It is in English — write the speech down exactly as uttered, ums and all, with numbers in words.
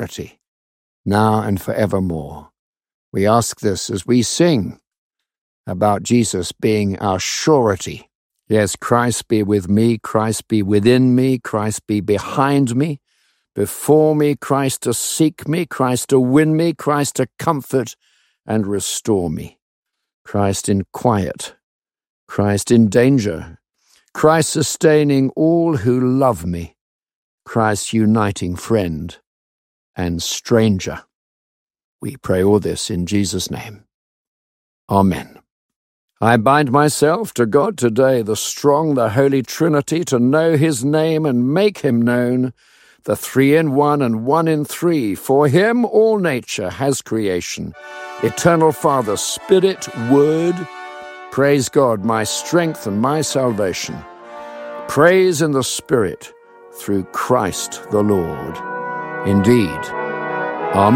surety, now and forevermore. We ask this as we sing about Jesus being our surety. Yes, Christ be with me, Christ be within me, Christ be behind me, before me, Christ to seek me, Christ to win me, Christ to comfort and restore me. Christ in quiet, Christ in danger, Christ sustaining all who love me, Christ uniting friend and stranger. We pray all this in Jesus' name. Amen. I bind myself to God today, the strong, the Holy Trinity, to know his name and make him known, the three in one and one in three. For him all nature has creation. Eternal Father, Spirit, Word, praise God, my strength and my salvation. Praise in the Spirit through Christ the Lord. Indeed,